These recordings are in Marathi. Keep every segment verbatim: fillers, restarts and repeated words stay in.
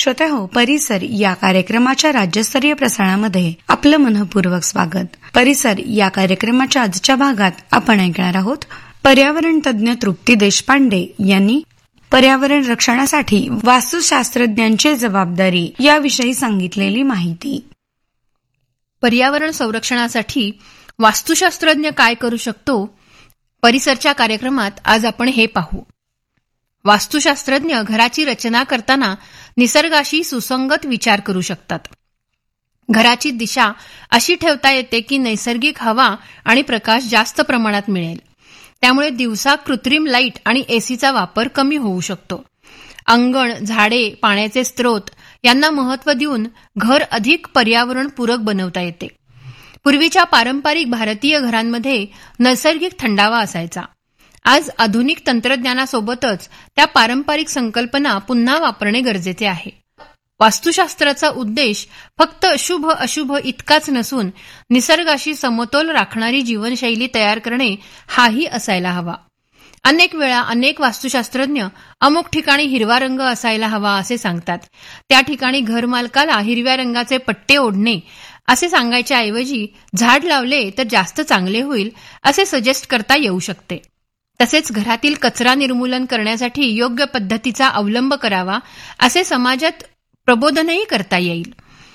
श्रोतेहो, परिसर या कार्यक्रमाच्या राज्यस्तरीय प्रसारणामध्ये आपलं मनःपूर्वक स्वागत. परिसर या कार्यक्रमाच्या आजच्या भागात आपण ऐकणार आहोत पर्यावरण तज्ज्ञ तृप्ती देशपांडे यांनी पर्यावरण रक्षणासाठी वास्तुशास्त्रज्ञांची जबाबदारी याविषयी सांगितलेली माहिती. पर्यावरण संरक्षणासाठी वास्तुशास्त्रज्ञ काय करू शकतो, परिसरच्या कार्यक्रमात आज आपण हे पाहू. वास्तुशास्त्रज्ञ घराची रचना करताना निसर्गाशी सुसंगत विचार करू शकतात. घराची दिशा अशी ठेवता येते की नैसर्गिक हवा आणि प्रकाश जास्त प्रमाणात मिळेल. त्यामुळे दिवसा कृत्रिम लाईट आणि एसीचा वापर कमी होऊ शकतो. अंगण, झाडे, पाण्याचे स्रोत यांना महत्त्व देऊन घर अधिक पर्यावरणपूरक बनवता येते. पूर्वीच्या पारंपरिक भारतीय घरांमध्ये नैसर्गिक थंडावा असायचा. आज आधुनिक तंत्रज्ञानासोबतच त्या पारंपरिक संकल्पना पुन्हा वापरणे गरजेचे आहे. वास्तुशास्त्राचा उद्देश फक्त शुभ अशुभ इतकाच नसून निसर्गाशी समतोल राखणारी जीवनशैली तयार करणे हाही असायला हवा. अनेक वेळा अनेक वास्तुशास्त्रज्ञ अमुक ठिकाणी हिरवा रंग असायला हवा असे सांगतात. त्या ठिकाणी घरमालकाला हिरव्या रंगाचे पट्टे ओढणे असे सांगायच्या ऐवजी झाड लावले तर जास्त चांगले होईल असे सजेस्ट करता येऊ शकते. तसेच घरातील कचरा निर्मूलन करण्यासाठी योग्य पद्धतीचा अवलंब करावा असे समाजात प्रबोधनही करता येईल.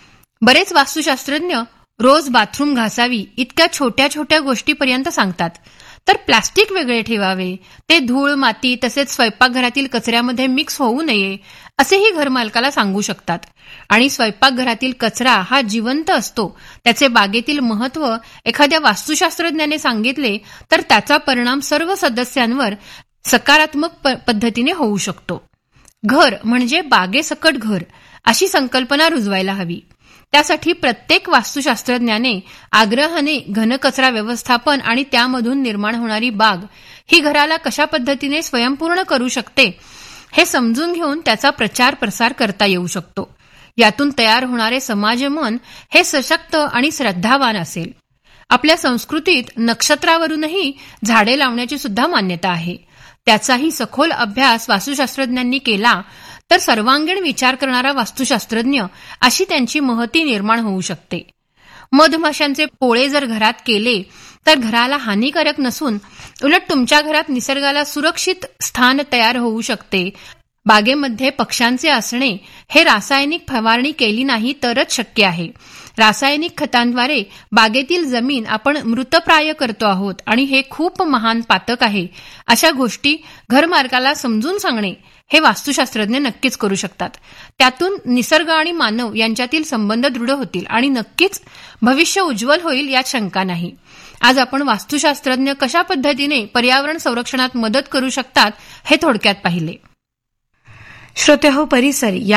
बरेच वास्तुशास्त्रज्ञ रोज बाथरूम घासावी इतक्या छोट्या छोट्या गोष्टीपर्यंत सांगतात. तर प्लास्टिक वेगळे ठेवावे, ते धूळ, माती तसेच स्वयंपाकघरातील कचऱ्यामध्ये मिक्स होऊ नये असेही घरमालकाला सांगू शकतात. आणि स्वयंपाकघरातील कचरा हा जिवंत असतो, त्याचे बागेतील महत्त्व एखाद्या वास्तुशास्त्रज्ञाने सांगितले तर त्याचा परिणाम सर्व सदस्यांवर सकारात्मक पद्धतीने होऊ शकतो. घर म्हणजे बागेसकट घर अशी संकल्पना रुजवायला हवी. त्यासाठी प्रत्येक वास्तुशास्त्रज्ञाने आग्रहाने घनकचरा व्यवस्थापन आणि त्यामधून निर्माण होणारी बाग ही घराला कशा पद्धतीने स्वयंपूर्ण करू शकते हे समजून घेऊन त्याचा प्रचार प्रसार करता येऊ शकतो. यातून तयार होणारे समाजमन हे सशक्त आणि श्रद्धावान असेल. आपल्या संस्कृतीत नक्षत्रावरूनही झाडे लावण्याची सुद्धा मान्यता आहे. त्याचाही सखोल अभ्यास वास्तुशास्त्रज्ञांनी केला तर सर्वांगीण विचार करणारा वास्तुशास्त्रज्ञ अशी त्यांची महती निर्माण होऊ शकते. मधमाशांचे पोळे जर घरात केले तर घराला हानिकारक नसून उलट तुमच्या घरात निसर्गाला सुरक्षित स्थान तयार होऊ शकते. बागेमध्ये पक्ष्यांचे असणे हे रासायनिक फवारणी केली नाही तरच शक्य आहे. रासायनिक खतांद्वारे बागेतील जमीन आपण मृतप्राय करतो आहोत आणि हे खूप महान पातक आहे. अशा गोष्टी घरमालकाला समजून सांगणे हे वास्तुशास्त्रज्ञ नक्कीच करू शकतात. त्यातून निसर्ग आणि मानव यांच्यातील संबंध दृढ होतील आणि नक्कीच भविष्य उज्ज्वल होईल यात शंका नाही. आज आपण वास्तुशास्त्रज्ञ कशा पद्धतीने पर्यावरण संरक्षणात मदत करू शकतात हे थोडक्यात पाहिले. श्रोतेहो, परिसर या